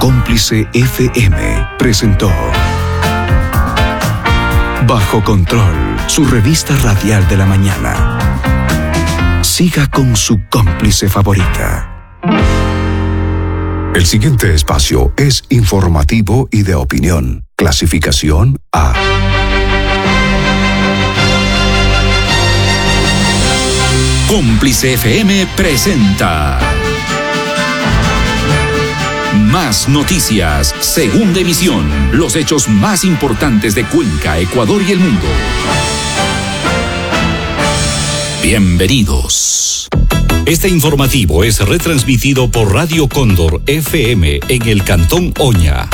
Cómplice FM presentó Bajo Control, su revista radial de la mañana. Siga con su cómplice favorita. El siguiente espacio es informativo y de opinión. Clasificación A. Cómplice FM presenta Más Noticias, segunda emisión. Los hechos más importantes de Cuenca, Ecuador y el mundo. Bienvenidos. Este informativo es retransmitido por Radio Cóndor FM en el Cantón Oña.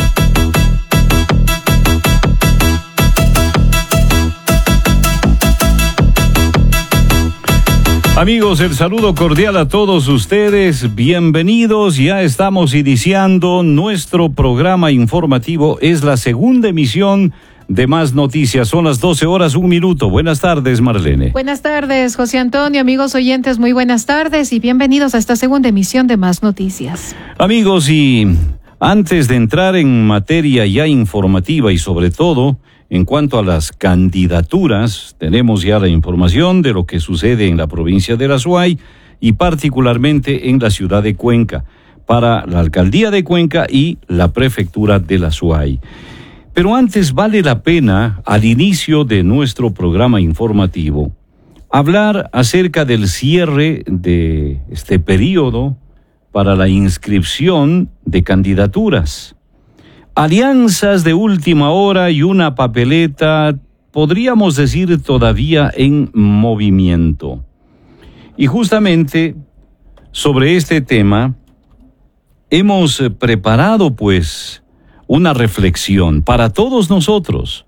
Amigos, el saludo cordial a todos ustedes, bienvenidos, ya estamos iniciando nuestro programa informativo, es la segunda emisión de Más Noticias, son las 12:01. Buenas tardes, Marlene. Buenas tardes, José Antonio, amigos oyentes, muy buenas tardes y bienvenidos a esta segunda emisión de Más Noticias. Amigos, y antes de entrar en materia ya informativa y sobre todo en cuanto a las candidaturas, tenemos ya la información de lo que sucede en la provincia de La Suay y particularmente en la ciudad de Cuenca, para la alcaldía de Cuenca y la prefectura de La Suay. Pero antes vale la pena, al inicio de nuestro programa informativo, hablar acerca del cierre de este periodo para la inscripción de candidaturas. Alianzas de última hora y una papeleta, podríamos decir, todavía en movimiento. Y justamente sobre este tema hemos preparado pues una reflexión para todos nosotros.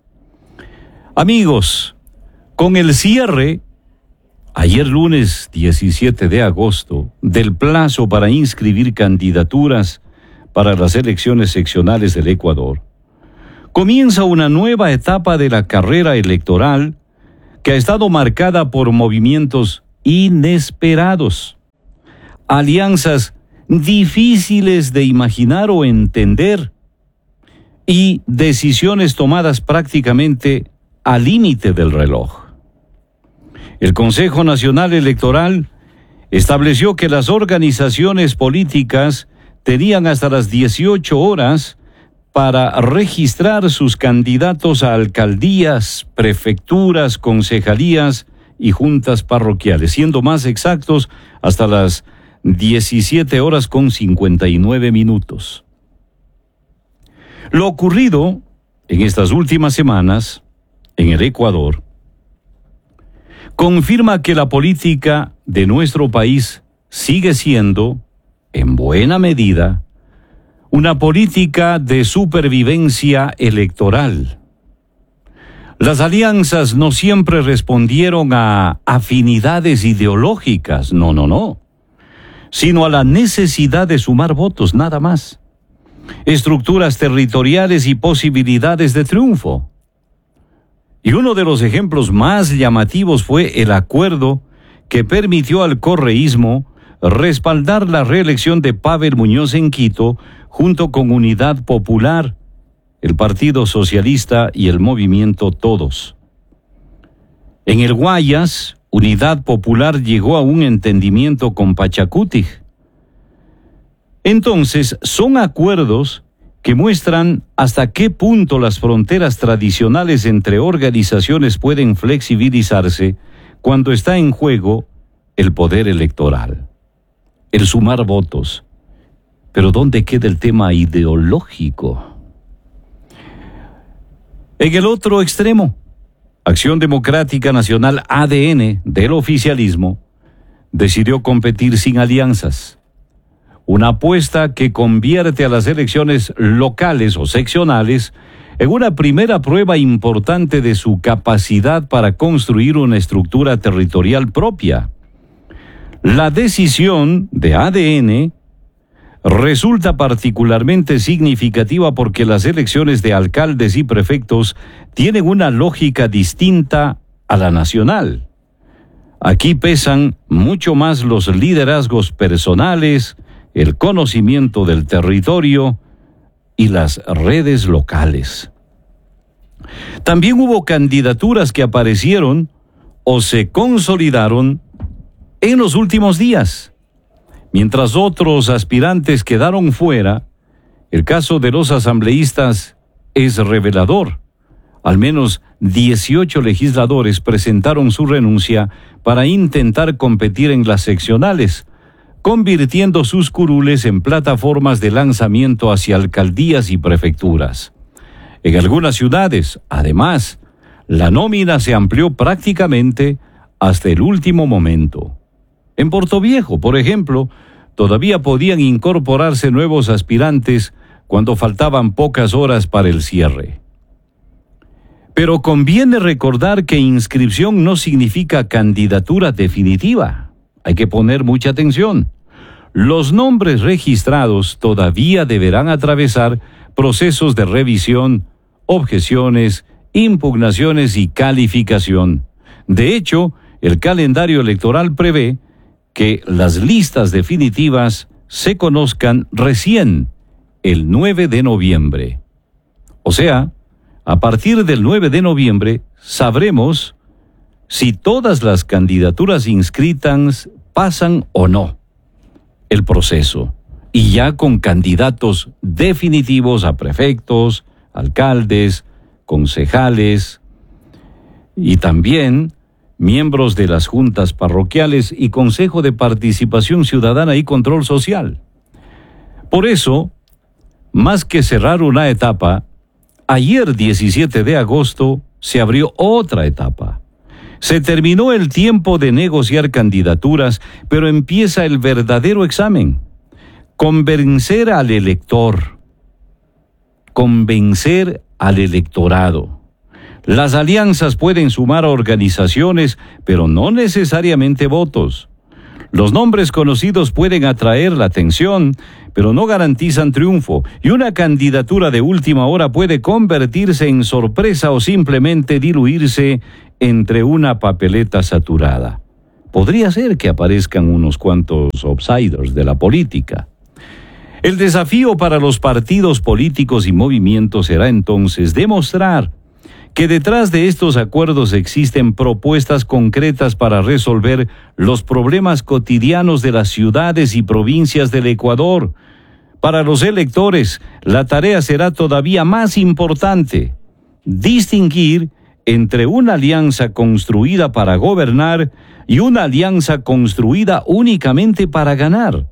Amigos, con el cierre, ayer lunes 17 de agosto, del plazo para inscribir candidaturas para las elecciones seccionales del Ecuador, comienza una nueva etapa de la carrera electoral que ha estado marcada por movimientos inesperados, alianzas difíciles de imaginar o entender y decisiones tomadas prácticamente al límite del reloj. El Consejo Nacional Electoral estableció que las organizaciones políticas tenían hasta las 18 horas para registrar sus candidatos a alcaldías, prefecturas, concejalías y juntas parroquiales, siendo más exactos, hasta las 17:59. Lo ocurrido en estas últimas semanas en el Ecuador confirma que la política de nuestro país sigue siendo, en buena medida, una política de supervivencia electoral. Las alianzas no siempre respondieron a afinidades ideológicas, no, sino a la necesidad de sumar votos, nada más. Estructuras territoriales y posibilidades de triunfo. Y uno de los ejemplos más llamativos fue el acuerdo que permitió al correísmo respaldar la reelección de Pavel Muñoz en Quito junto con Unidad Popular, el Partido Socialista y el Movimiento Todos. En el Guayas, Unidad Popular llegó a un entendimiento con Pachacuti. Entonces, son acuerdos que muestran hasta qué punto las fronteras tradicionales entre organizaciones pueden flexibilizarse cuando está en juego el poder electoral, el sumar votos. Pero ¿dónde queda el tema ideológico? En el otro extremo, Acción Democrática Nacional, ADN, del oficialismo, decidió competir sin alianzas. Una apuesta que convierte a las elecciones locales o seccionales en una primera prueba importante de su capacidad para construir una estructura territorial propia. La decisión de ADN resulta particularmente significativa porque las elecciones de alcaldes y prefectos tienen una lógica distinta a la nacional. Aquí pesan mucho más los liderazgos personales, el conocimiento del territorio y las redes locales. También hubo candidaturas que aparecieron o se consolidaron en los últimos días, mientras otros aspirantes quedaron fuera. El caso de los asambleístas es revelador. Al menos 18 legisladores presentaron su renuncia para intentar competir en las seccionales, convirtiendo sus curules en plataformas de lanzamiento hacia alcaldías y prefecturas. En algunas ciudades, además, la nómina se amplió prácticamente hasta el último momento. En Portoviejo, por ejemplo, todavía podían incorporarse nuevos aspirantes cuando faltaban pocas horas para el cierre. Pero conviene recordar que inscripción no significa candidatura definitiva. Hay que poner mucha atención. Los nombres registrados todavía deberán atravesar procesos de revisión, objeciones, impugnaciones y calificación. De hecho, el calendario electoral prevé que las listas definitivas se conozcan recién el 9 de noviembre. O sea, a partir del 9 de noviembre sabremos si todas las candidaturas inscritas pasan o no el proceso, y ya con candidatos definitivos a prefectos, alcaldes, concejales y también miembros de las juntas parroquiales y Consejo de Participación Ciudadana y Control Social. Por eso, más que cerrar una etapa, ayer 17 de agosto se abrió otra etapa. Se terminó el tiempo de negociar candidaturas, pero empieza el verdadero examen. Convencer al elector. Convencer al electorado. Las alianzas pueden sumar organizaciones, pero no necesariamente votos. Los nombres conocidos pueden atraer la atención, pero no garantizan triunfo, y una candidatura de última hora puede convertirse en sorpresa o simplemente diluirse entre una papeleta saturada. Podría ser que aparezcan unos cuantos outsiders de la política. El desafío para los partidos políticos y movimientos será entonces demostrar que detrás de estos acuerdos existen propuestas concretas para resolver los problemas cotidianos de las ciudades y provincias del Ecuador. Para los electores, la tarea será todavía más importante: distinguir entre una alianza construida para gobernar y una alianza construida únicamente para ganar.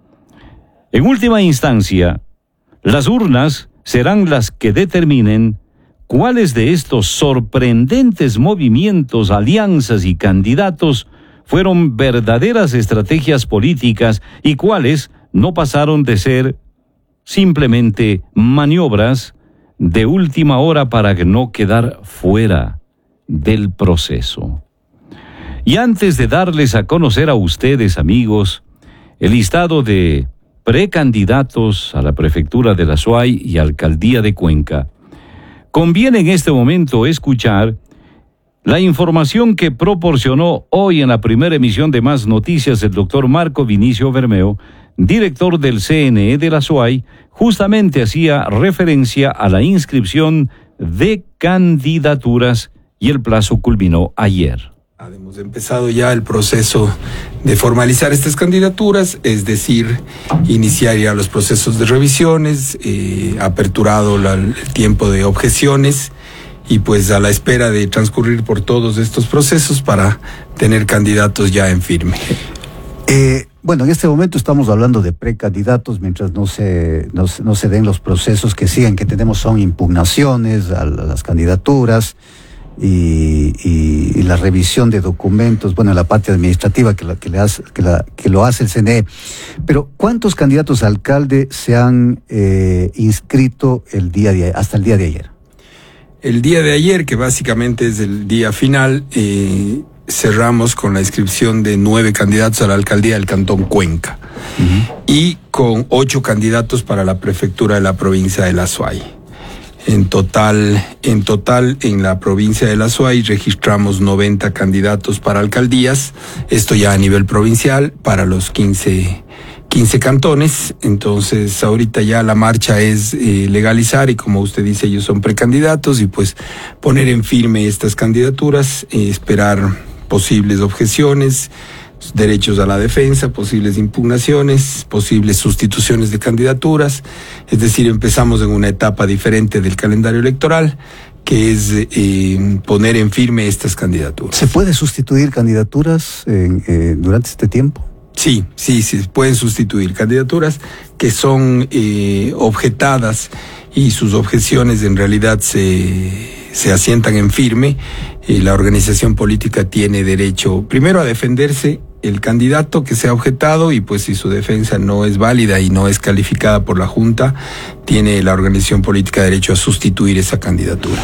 En última instancia, las urnas serán las que determinen cuáles de estos sorprendentes movimientos, alianzas y candidatos fueron verdaderas estrategias políticas y cuáles no pasaron de ser simplemente maniobras de última hora para no quedar fuera del proceso. Y antes de darles a conocer a ustedes, amigos, el listado de precandidatos a la prefectura de la Azuay y alcaldía de Cuenca, conviene en este momento escuchar la información que proporcionó hoy en la primera emisión de Más Noticias el doctor Marco Vinicio Bermeo, director del CNE de la Azuay. Justamente hacía referencia a la inscripción de candidaturas y el plazo culminó ayer. Hemos empezado ya el proceso de formalizar estas candidaturas, es decir, iniciar ya los procesos de revisiones, aperturado el tiempo de objeciones y pues a la espera de transcurrir por todos estos procesos para tener candidatos ya en firme. Bueno, en este momento estamos hablando de precandidatos mientras no se den los procesos que siguen, que tenemos son impugnaciones a las candidaturas y la revisión de documentos, bueno, la parte administrativa que lo hace el CNE. Pero ¿cuántos candidatos a alcalde se han inscrito hasta el día de ayer? El día de ayer, que básicamente es el día final, cerramos con la inscripción de 9 candidatos a la alcaldía del Cantón Cuenca y con 8 candidatos para la prefectura de la provincia de la Azuay. En total, en la provincia de la Azuay registramos 90 candidatos para alcaldías, esto ya a nivel provincial, para los 15 15 cantones. Entonces ahorita ya la marcha es legalizar, y como usted dice, ellos son precandidatos, y pues poner en firme estas candidaturas, esperar posibles objeciones, derechos a la defensa, posibles impugnaciones, posibles sustituciones de candidaturas. Es decir, empezamos en una etapa diferente del calendario electoral, que es poner en firme estas candidaturas. ¿Se puede sustituir candidaturas durante este tiempo? Sí, se pueden sustituir candidaturas que son objetadas, y sus objeciones en realidad se asientan en firme. La organización política tiene derecho primero a defenderse el candidato que se ha objetado, y pues si su defensa no es válida y no es calificada por la Junta, tiene la organización política derecho a sustituir esa candidatura.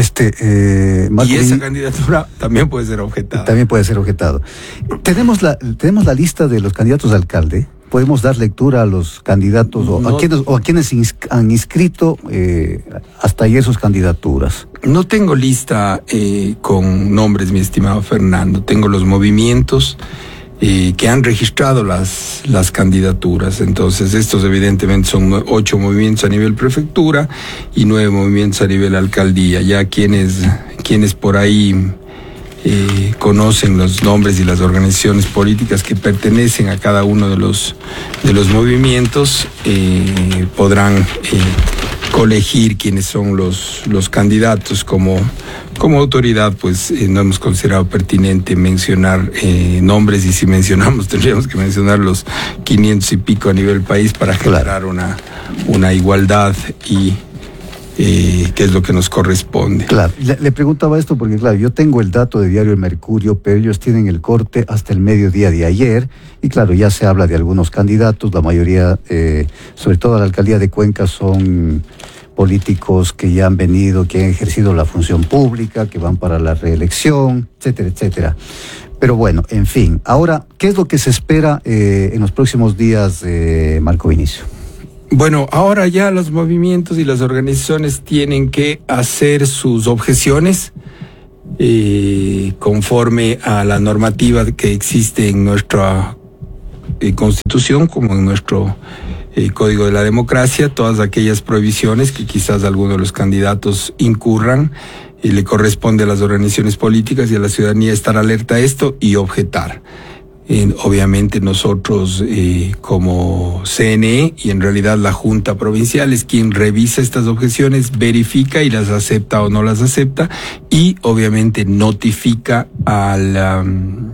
Y esa candidatura también puede ser objetada. También puede ser objetado. Tenemos la lista de los candidatos a alcalde. ¿Podemos dar lectura a los candidatos a quienes han inscrito hasta ayer sus candidaturas? No tengo lista con nombres, mi estimado Fernando. Tengo los movimientos que han registrado las candidaturas. Entonces, estos evidentemente son 8 movimientos a nivel prefectura y 9 movimientos a nivel alcaldía. Ya quienes por ahí conocen los nombres y las organizaciones políticas que pertenecen a cada uno de los movimientos, podrán colegir quiénes son los candidatos. Como autoridad, pues no hemos considerado pertinente mencionar nombres, y si mencionamos tendríamos que mencionar los 500 y pico a nivel país para generar una igualdad y que es lo que nos corresponde. Claro, le preguntaba esto porque, claro, yo tengo el dato de Diario El Mercurio, pero ellos tienen el corte hasta el mediodía de ayer, y claro, ya se habla de algunos candidatos, la mayoría, sobre todo a la alcaldía de Cuenca, son políticos que ya han venido, que han ejercido la función pública, que van para la reelección, etcétera, etcétera. Pero bueno, en fin, ahora, ¿qué es lo que se espera en los próximos días, Marco Vinicio? Bueno, ahora ya los movimientos y las organizaciones tienen que hacer sus objeciones conforme a la normativa que existe en nuestra Constitución, como en nuestro Código de la Democracia. Todas aquellas prohibiciones que quizás algunos de los candidatos incurran, le corresponde a las organizaciones políticas y a la ciudadanía estar alerta a esto y objetar. Obviamente nosotros como CNE, y en realidad la Junta Provincial, es quien revisa estas objeciones, verifica y las acepta o no las acepta, y obviamente notifica al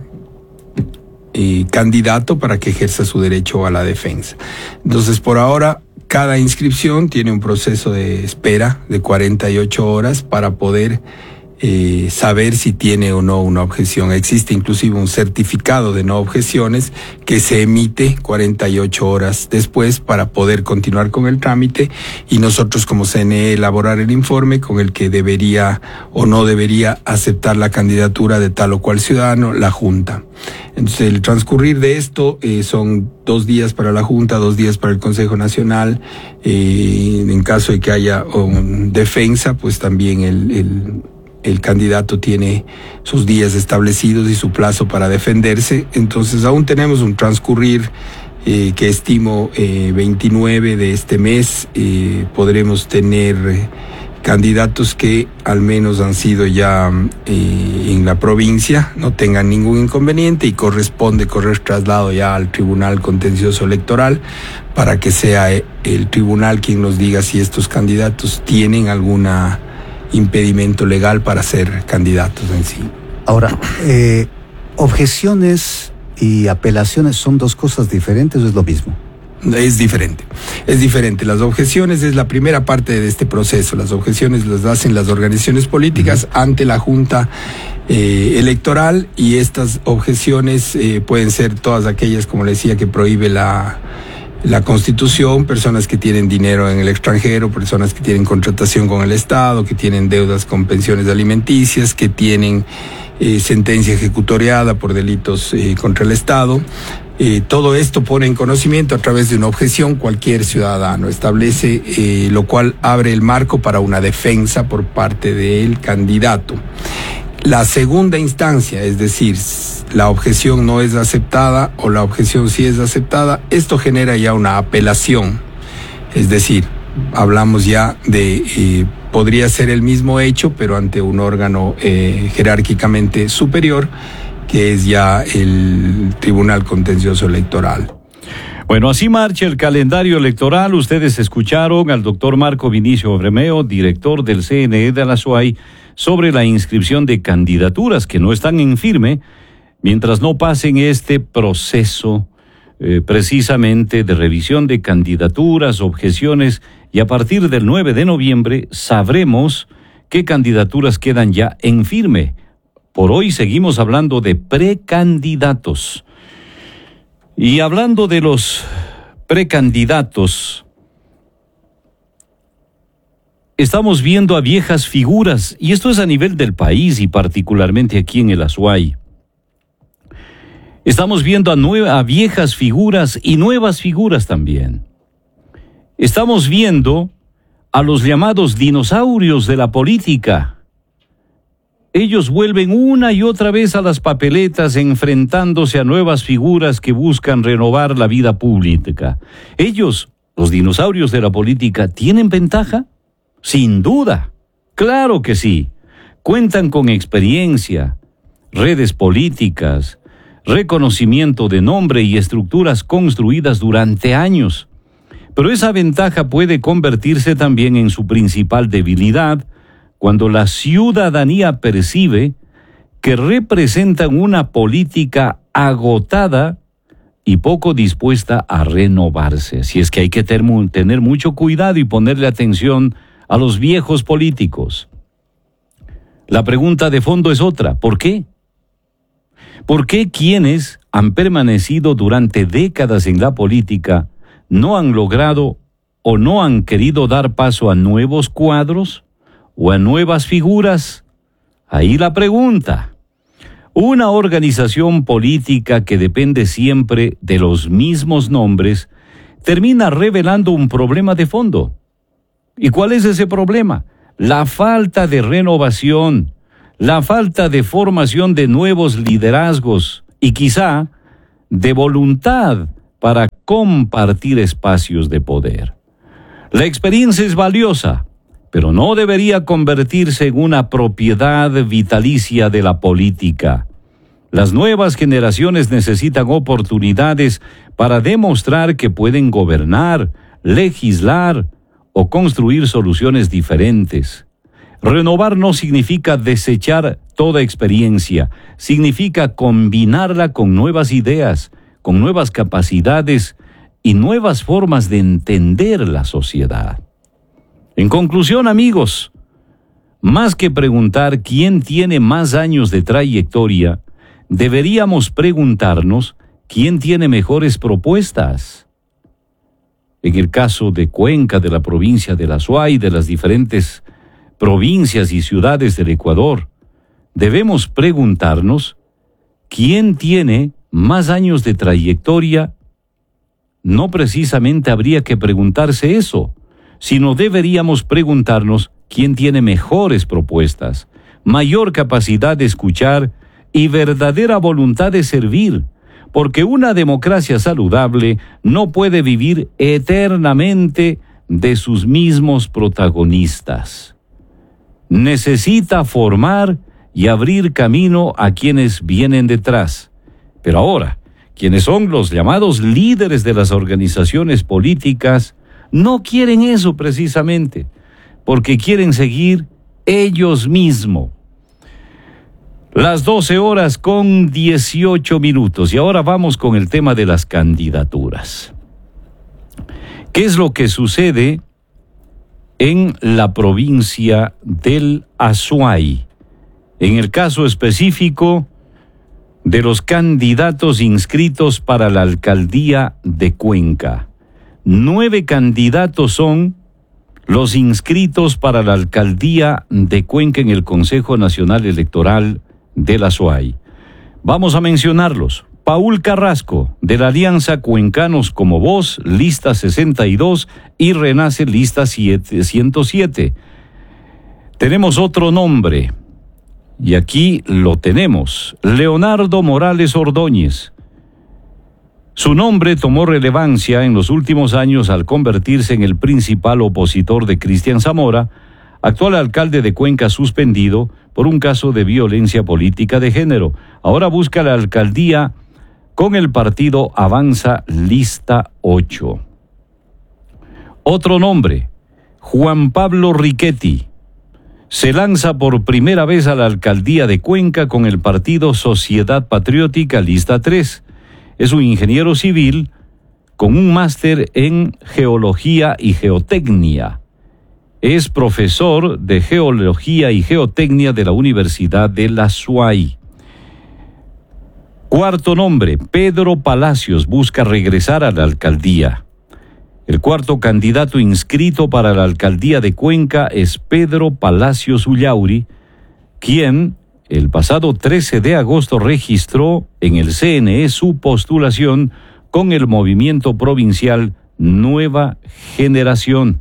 candidato para que ejerza su derecho a la defensa. Entonces, por ahora, cada inscripción tiene un proceso de espera de 48 horas para poder saber si tiene o no una objeción. Existe inclusive un certificado de no objeciones que se emite 48 horas después para poder continuar con el trámite, y nosotros como CNE elaborar el informe con el que debería o no debería aceptar la candidatura de tal o cual ciudadano la Junta. Entonces, el transcurrir de esto son 2 días para la Junta, 2 días para el Consejo Nacional. En caso de que haya defensa, pues también el candidato tiene sus días establecidos y su plazo para defenderse. Entonces aún tenemos un transcurrir que estimo 29 de este mes. Podremos tener candidatos que al menos han sido ya en la provincia, no tengan ningún inconveniente, y corresponde correr traslado ya al Tribunal Contencioso Electoral para que sea el tribunal quien nos diga si estos candidatos tienen alguna impedimento legal para ser candidatos en sí. Ahora, objeciones y apelaciones son 2 cosas diferentes, ¿o es lo mismo? Es diferente. Las objeciones es la primera parte de este proceso. Las objeciones las hacen las organizaciones políticas ante la Junta Electoral, y estas objeciones pueden ser todas aquellas, como le decía, que prohíbe la Constitución, personas que tienen dinero en el extranjero, personas que tienen contratación con el Estado, que tienen deudas con pensiones alimenticias, que tienen sentencia ejecutoriada por delitos contra el Estado. Todo esto pone en conocimiento a través de una objeción cualquier ciudadano, establece lo cual abre el marco para una defensa por parte del candidato. la segunda instancia, es decir, la objeción no es aceptada o la objeción sí es aceptada, esto genera ya una apelación. Es decir, hablamos ya de, podría ser el mismo hecho, pero ante un órgano jerárquicamente superior, que es ya el Tribunal Contencioso Electoral. Bueno, así marcha el calendario electoral. Ustedes escucharon al doctor Marco Vinicio Bermeo, director del CNE de la SUAY, sobre la inscripción de candidaturas que no están en firme, mientras no pasen este proceso precisamente de revisión de candidaturas, objeciones, y a partir del 9 de noviembre sabremos qué candidaturas quedan ya en firme. Por hoy seguimos hablando de precandidatos. Y hablando de los precandidatos, estamos viendo a viejas figuras, y esto es a nivel del país y particularmente aquí en el Azuay. Estamos viendo a viejas figuras y nuevas figuras también. Estamos viendo a los llamados dinosaurios de la política. Ellos vuelven una y otra vez a las papeletas enfrentándose a nuevas figuras que buscan renovar la vida pública. Ellos, los dinosaurios de la política, ¿tienen ventaja? Sin duda, claro que sí. Cuentan con experiencia, redes políticas, reconocimiento de nombre y estructuras construidas durante años. Pero esa ventaja puede convertirse también en su principal debilidad cuando la ciudadanía percibe que representan una política agotada y poco dispuesta a renovarse. Así es que hay que tener mucho cuidado y ponerle atención a los viejos políticos. La pregunta de fondo es otra: ¿por qué? ¿Por qué quienes han permanecido durante décadas en la política no han logrado o no han querido dar paso a nuevos cuadros o a nuevas figuras? Ahí la pregunta. Una organización política que depende siempre de los mismos nombres termina revelando un problema de fondo. ¿Y cuál es ese problema? La falta de renovación, la falta de formación de nuevos liderazgos y quizá de voluntad para compartir espacios de poder. La experiencia es valiosa, pero no debería convertirse en una propiedad vitalicia de la política. Las nuevas generaciones necesitan oportunidades para demostrar que pueden gobernar, legislar o construir soluciones diferentes. Renovar no significa desechar toda experiencia, significa combinarla con nuevas ideas, con nuevas capacidades y nuevas formas de entender la sociedad. En conclusión, amigos, más que preguntar quién tiene más años de trayectoria, deberíamos preguntarnos quién tiene mejores propuestas. En el caso de Cuenca, de la provincia de la SUAY, de las diferentes provincias y ciudades del Ecuador, debemos preguntarnos quién tiene más años de trayectoria. No precisamente habría que preguntarse eso, sino deberíamos preguntarnos quién tiene mejores propuestas, mayor capacidad de escuchar y verdadera voluntad de servir, porque una democracia saludable no puede vivir eternamente de sus mismos protagonistas. Necesita formar y abrir camino a quienes vienen detrás. Pero ahora, quienes son los llamados líderes de las organizaciones políticas, no quieren eso precisamente, porque quieren seguir ellos mismos. Las 12:18 y ahora vamos con el tema de las candidaturas. ¿Qué es lo que sucede en la provincia del Azuay? En el caso específico de los candidatos inscritos para la alcaldía de Cuenca. 9 candidatos son los inscritos para la alcaldía de Cuenca en el Consejo Nacional Electoral de la SUAY. Vamos a mencionarlos. Paul Carrasco, de la Alianza Cuencanos como Voz, lista 62, y Renace, lista 107. Tenemos otro nombre, Y aquí lo tenemos, Leonardo Morales Ordóñez. Su nombre tomó relevancia en los últimos años al convertirse en el principal opositor de Cristian Zamora, actual alcalde de Cuenca suspendido por un caso de violencia política de género. Ahora busca la alcaldía con el partido Avanza Lista 8. Otro nombre, Juan Pablo Riquetti. Se lanza por primera vez a la alcaldía de Cuenca con el partido Sociedad Patriótica Lista 3. Es un ingeniero civil con un máster en geología y geotecnia. Es profesor de geología y geotecnia de la Universidad de la SUAY. Cuarto nombre, Pedro Palacios busca regresar a la alcaldía. El cuarto candidato inscrito para la alcaldía de Cuenca es Pedro Palacios Ullauri, quien el pasado 13 de agosto registró en el CNE su postulación con el movimiento provincial Nueva Generación.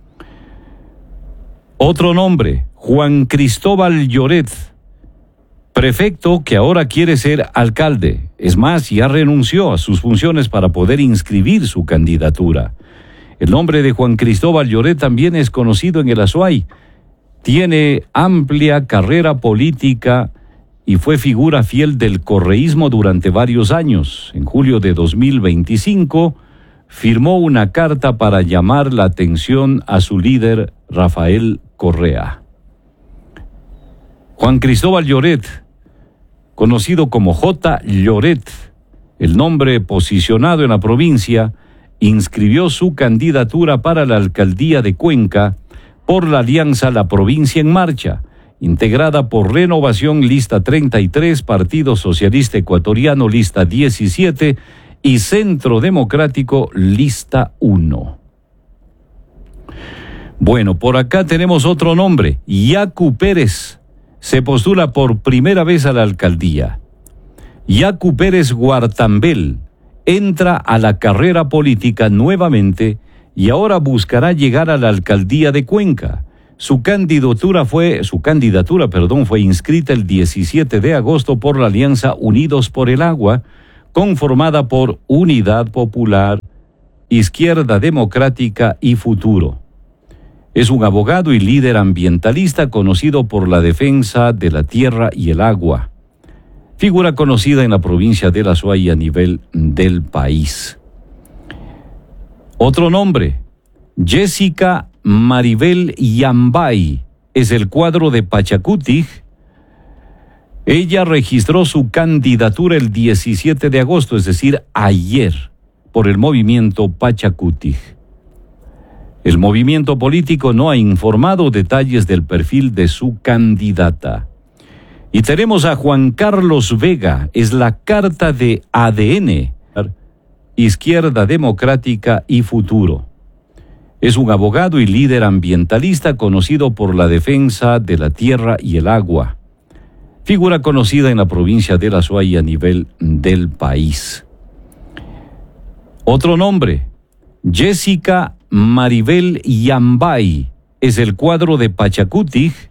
Otro nombre, Juan Cristóbal Lloret, prefecto que ahora quiere ser alcalde. Es más, ya renunció a sus funciones para poder inscribir su candidatura. El nombre de Juan Cristóbal Lloret también es conocido en el Azuay. Tiene amplia carrera política y fue figura fiel del correísmo durante varios años. En julio de 2025 firmó una carta para llamar la atención a su líder, Rafael Correa. Juan Cristóbal Lloret, conocido como J. Lloret, el nombre posicionado en la provincia, inscribió su candidatura para la alcaldía de Cuenca por la alianza La Provincia en Marcha, integrada por Renovación Lista 33, Partido Socialista Ecuatoriano Lista 17 y Centro Democrático Lista 1. Bueno, por acá tenemos otro nombre, Yacu Pérez, se postula por primera vez a la alcaldía. Yacu Pérez Guartambel entra a la carrera política nuevamente y ahora buscará llegar a la alcaldía de Cuenca. Su candidatura fue inscrita el 17 de agosto por la alianza Unidos por el Agua, conformada por Unidad Popular, Izquierda Democrática y Futuro. Es un abogado y líder ambientalista conocido por la defensa de la tierra y el agua. Figura conocida en la provincia de la SUAY a nivel del país. Otro nombre, Jessica Maribel Yambay, es el cuadro de Pachacutic. Ella registró su candidatura el 17 de agosto, es decir, ayer, por el movimiento Pachacutic. El movimiento político no ha informado detalles del perfil de su candidata. Y tenemos a Juan Carlos Vega, es la carta de ADN, Izquierda Democrática y Futuro. Es un abogado y líder ambientalista conocido por la defensa de la tierra y el agua. Figura conocida en la provincia de la SUAY a nivel del país. Otro nombre, Jessica Maribel Yambay, es el cuadro de Pachacutic.